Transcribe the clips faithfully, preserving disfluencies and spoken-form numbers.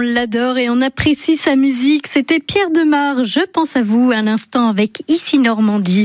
l'adore et on apprécie sa musique. C'était Pierre Demar, je pense à vous, à l'instant avec Ici Normandie.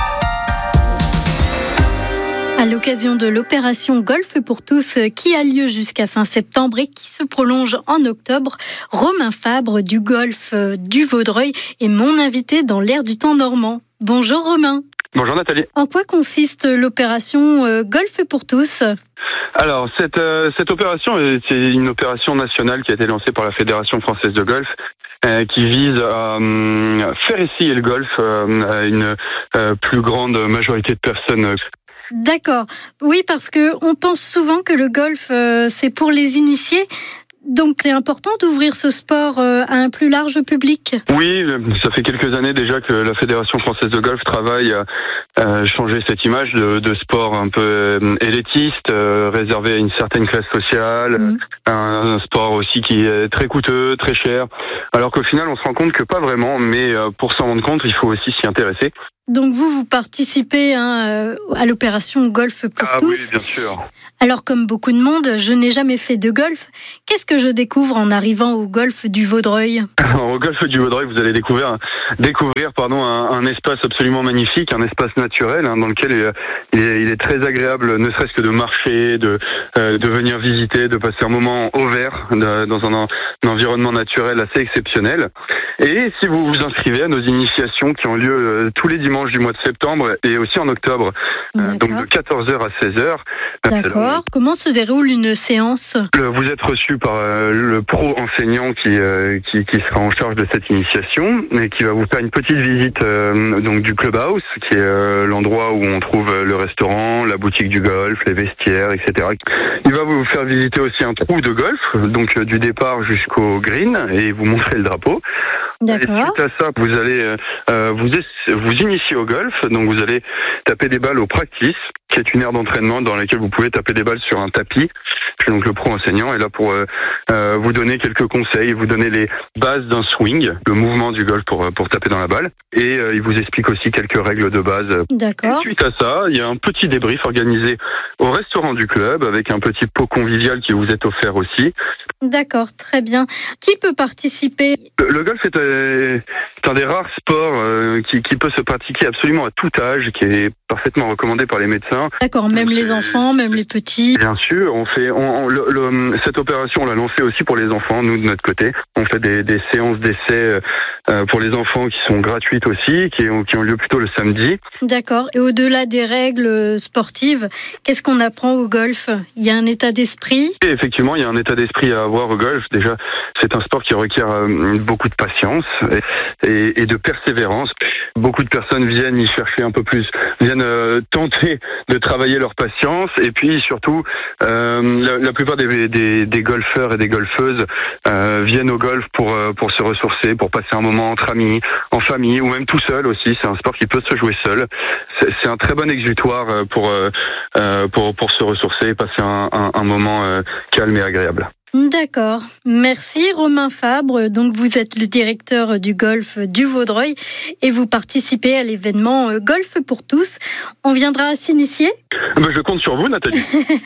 À l'occasion de l'opération Golf pour tous qui a lieu jusqu'à fin septembre et qui se prolonge en octobre, Romain Fabre du Golf du Vaudreuil est mon invité dans l'air du temps normand. Bonjour Romain. Bonjour Nathalie. En quoi consiste l'opération Golf pour tous ? Alors, cette, euh, cette opération, c'est une opération nationale qui a été lancée par la Fédération française de golf, euh, qui vise à euh, faire essayer le golf euh, à une euh, plus grande majorité de personnes. D'accord. Oui, parce que on pense souvent que le golf, euh, c'est pour les initiés. Donc, c'est important d'ouvrir ce sport euh, à un plus large public. Oui, ça fait quelques années déjà que la Fédération française de golf travaille à euh, changer cette image de, de sport un peu euh, élitiste, euh, réservé à une certaine classe sociale, mmh. un, un sport aussi qui est très coûteux, très cher. Alors qu'au final, on se rend compte que pas vraiment, mais euh, pour s'en rendre compte, il faut aussi s'y intéresser. Donc vous, vous participez hein, à l'opération Golf pour ah, tous. Oui, bien sûr. Alors comme beaucoup de monde, je n'ai jamais fait de golf. Qu'est-ce que je découvre en arrivant au Golf du Vaudreuil ? Alors, au Golf du Vaudreuil, vous allez découvrir, découvrir pardon, un, un espace absolument magnifique, un espace naturel hein, dans lequel il, il, est, il est très agréable, ne serait-ce que de marcher, de, euh, de venir visiter, de passer un moment au vert de, dans un, un environnement naturel assez exceptionnel. Et si vous vous inscrivez à nos initiations qui ont lieu euh, tous les dimanches du mois de septembre et aussi en octobre, euh, donc de quatorze heures à seize heures. D'accord. Comment se déroule une séance ? Vous êtes reçu par euh, le pro enseignant qui, euh, qui qui sera en charge de cette initiation et qui va vous faire une petite visite euh, donc du clubhouse, qui est euh, l'endroit où on trouve le restaurant, la boutique du golf, les vestiaires, et cetera. Il va vous faire visiter aussi un trou de golf, donc euh, du départ jusqu'au green, et vous montrer le drapeau. D'accord. Et suite à ça, vous allez euh, vous vous initier au golf, donc vous allez taper des balles au practice, qui est une aire d'entraînement dans laquelle vous pouvez taper des balles sur un tapis. Donc le pro enseignant est là pour euh, euh, vous donner quelques conseils, vous donner les bases d'un swing, le mouvement du golf pour pour taper dans la balle, et euh, il vous explique aussi quelques règles de base. D'accord. Et suite à ça, il y a un petit débrief organisé au restaurant du club avec un petit pot convivial qui vous est offert aussi. D'accord, très bien. Qui peut participer ? Le, le golf est, euh, est un des rares sports euh, qui, qui peut se pratiquer absolument à tout âge, qui est parfaitement recommandé par les médecins. D'accord, même Donc, les enfants, même les petits. Bien sûr, on fait on, on, le, le, cette opération, on l'a lancée aussi pour les enfants. Nous, de notre côté, on fait des, des séances d'essai euh, pour les enfants qui sont gratuites aussi, qui ont, qui ont lieu plutôt le samedi. D'accord. Et au-delà des règles sportives, qu'est-ce qu'on apprend au golf ? Il y a un état d'esprit ? Et effectivement, il y a un état d'esprit à avoir au golf. Déjà, c'est un sport qui requiert euh, beaucoup de patience et, et, et de persévérance. Beaucoup de personnes viennent y chercher un peu plus, viennent euh, tenter de travailler leur patience. Et puis surtout, euh, la, la plupart des, des, des golfeurs et des golfeuses euh, viennent au golf pour euh, pour se ressourcer, pour passer un moment entre amis, en famille ou même tout seul aussi. C'est un sport qui peut se jouer seul. C'est, c'est un très bon exutoire pour euh, pour pour se ressourcer et passer un, un, un moment euh, calme et agréable. D'accord. Merci Romain Fabre. Donc vous êtes le directeur du Golf du Vaudreuil et vous participez à l'événement Golf pour tous. On viendra s'initier ? Ben, je compte sur vous, Nathalie.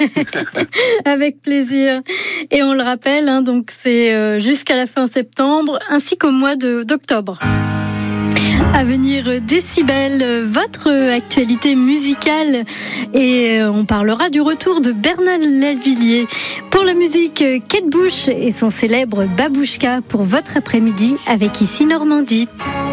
Avec plaisir. Et on le rappelle, hein, donc c'est jusqu'à la fin septembre ainsi qu'au mois de, d'octobre. À venir, Décibel, votre actualité musicale, et on parlera du retour de Bernard Lavilliers. Pour la musique, Kate Bush et son célèbre Babouchka pour votre après-midi avec Ici Normandie.